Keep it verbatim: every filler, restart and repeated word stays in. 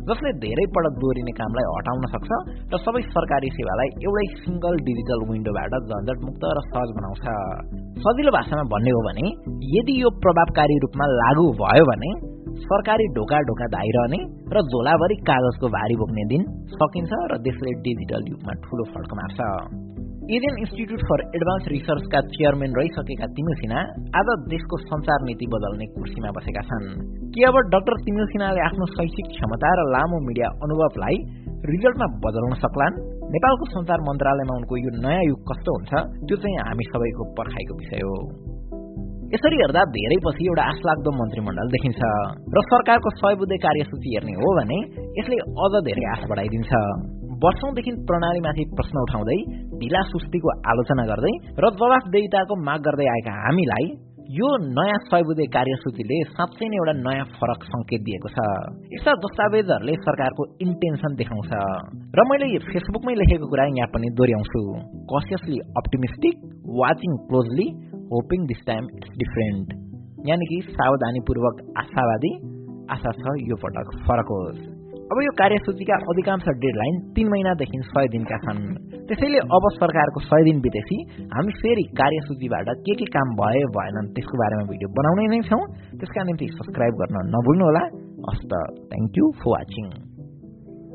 जसले धेरै पटक दोहोरिने कामलाई हटाउन सक्छ र सबै सरकारी सेवालाई एउटै सिंगल डिजिटल विन्डोबाट झन्झटमुक्त र सहज बनाउँछ। सजिलो भाषामा भन्ने हो भने यदि यो प्रभावकारी रूपमा लागू भयो भने सरकारी ढोका ढोका धाइरहने र झोलाभरि कागजको भारी बोक्ने दिन सकिन्छ र देशले डिजिटल युगमा ठूलो फड्क मार्छ। Eden institute for advance रिसर्चका chairman रहिसकेका तिमल सिन्हा आज देशको सञ्चार नीति बदल्ने कुर्सीमा बसेका छन्। के अब डाक्टर तिमल सिन्हाले आफ्नो शैक्षिक क्षमता र लामो मिडिया अनुभवलाई रिजल्टमा बदल्न सक्लान्? नेपालको सञ्चार मन्त्रालयमा उनको यो नयाँ युग कस्तो हुन्छ त्यो चाहिँ हामी सबैको पर्खाइको विषय हो। यसरी हेर्दा धेरै पछि एउटा आशलाग्दो मन्त्रीमण्डल देखिन्छ र सरकारको सय बुँदे कार्यसूची हेर्ने हो भने यसले अझ धेरै आश बढाइदिन्छ। वर्षौंदेखि प्रणालीमाथि प्रश्न उठाउँदै ढिला सुस्तीको आलोचना गर्दै र जवाफदेहिताको माग गर्दै आएका हामीलाई यो नयाँ सय बुँदे कार्यसूचीले साँच्चै नै एउटा नयाँ फरक संकेत दिएको छ। यस्ता दस्तावेजहरूले सरकारको इन्टेन्सन देखाउँछ र मैले फेसबुकमै लेखेको कुरा यहाँ पनि दोहोर्याउँछु। कसियसली optimistic, watching closely, hoping this time it's different. यानि कि सावधानीपूर्वक आशावादी, आशा छ यो पटक फरक होस्। अब यो कार्यसूचीका अधिकांश डेडलाइन तीन महिनादेखि सय दिनका छन्। त्यसैले अब सरकारको सय दिन बितेपछि हामी फेरि कार्यसूचीबाट के के काम भए भएनन् त्यसको बारेमा भिडियो बनाउने नै छौँ। त्यसका निम्ति सब्स्क्राइब गर्न नभुल्नुहोला। हस्त थ्याङ्क यू फर वाचिङ।